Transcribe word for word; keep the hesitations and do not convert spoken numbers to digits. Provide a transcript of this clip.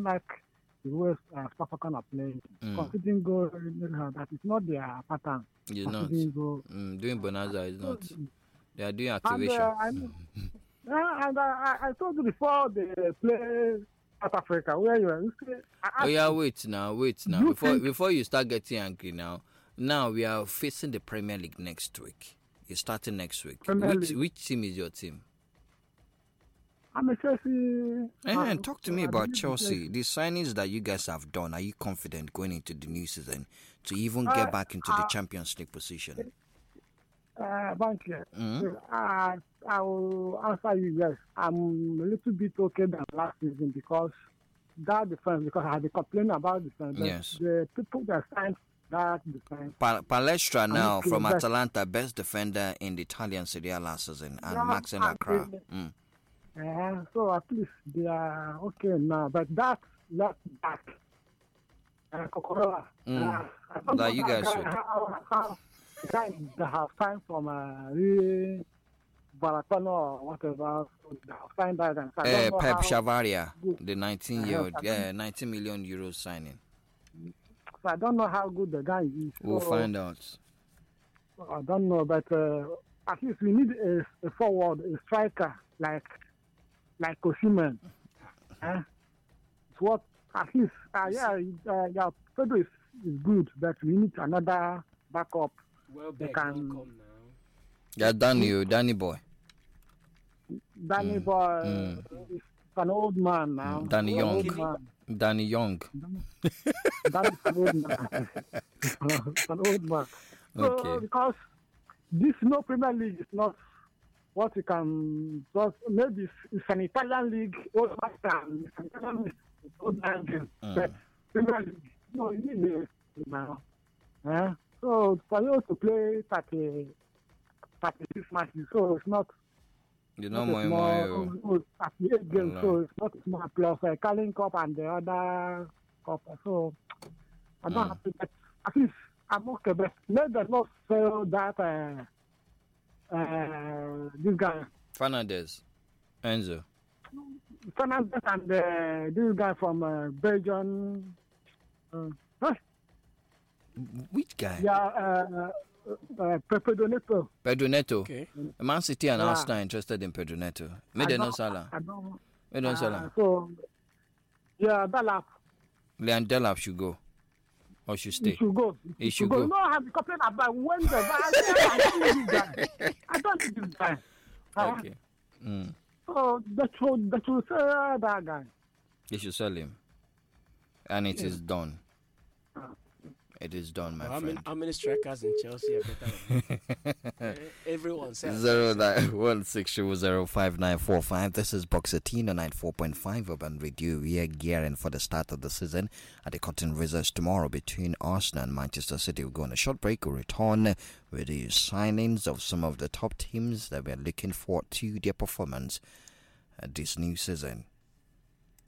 like the way uh, South African are playing. Mm. Conceding goal, uh, that is not their pattern. You're not. Conceding goal. Mm, doing Bonanza is not. They are doing And, activation. uh, I, yeah, and uh, I, I told you before they play South Africa, where you are. You say, I Oh asked yeah, you, wait now, wait now. You Before think- before you start getting angry now. Now we are facing the Premier League next week. It's starting next week. Premier Which League. which team is your team? I'm a Chelsea. And uh, talk to me I about believe in Chelsea. The signings that you guys have done, are you confident going into the new season to even Uh, get back into the uh, Champions League position? Uh, thank you. Mhm. Uh, I will answer you yes. I'm a little bit okay than last season because that defense, because I have been complaining about defense. but Yes. The people that signed that defense. Pa- Palestra now okay, from but- Atalanta, best defender in the Italian Serie A last season, and Yeah, Max I Enakra. think- Mm. Uh, so at least they are okay now. But that left back, uh, Kokorola. Mm. Uh, I don't That know you how- guys how- should. how- how- guys that have signed from uh, really Baratano or whatever, so they have signed that. And so I Uh, don't know Pep how- Chavaria, good. the nineteen Uh, year old, I yeah, nineteen million euros signing. So I don't know how good the guy is. We'll so, find out. I don't know, but uh, at least we need a, a forward, a striker like like Osimhen. Eh? It's what at least uh, yeah, uh, yeah, Pedro is, is good, but we need another backup. Well, They back can- don't come now. Yeah, Danny, oh, Danny boy. Danny Mm. boy Mm. is an old man now. Mm, Danny An Young. old man. Danny Young. Danny's an old man. an old man. So Okay. because this no Premier League is not what you can just maybe it's, it's an Italian league old man, it's an Italian league old man game. Mm. But Premier League, no, you need a now. Eh? So for you to play thirty, thirty-six matches, so it's not You know not more a and small, more. oh, thirty-eight games, Allah. so it's not a small plus uh, Carling Cup and the other cup. So I'm not Mm. happy, but at least I'm okay. But let them not sell that uh, uh, this guy Fernandez. Enzo. Fernandez and uh, this guy from uh, Belgium. Uh, huh? Which guy? Yeah, uh, uh, uh, Pepe Doneto. Pedro Neto. Okay. Man City and Yeah. Arsenal are interested in Pedro Neto. I Made no don't- Salah. I don't. Made no Uh, Salah. so yeah, Dalap. Leon Delap should go. Or should stay. He should go. He should go. You know, I have been complaining about when the I don't need this guy. I don't need this guy. Uh, Okay. Mm. So that should that should say uh, that guy. They should sell him. And it is done. It is done, my How many, friend. how many strikers in Chelsea are better than him? Everyone says. Zero nine one six zero zero five nine four five. This is Boxer Teen on ninety four point five Urban Radio. We are gearing for the start of the season at the Cotton Reserves tomorrow between Arsenal and Manchester City. We'll go on a short break. We'll return with the signings of some of the top teams that we are looking forward to their performance at this new season.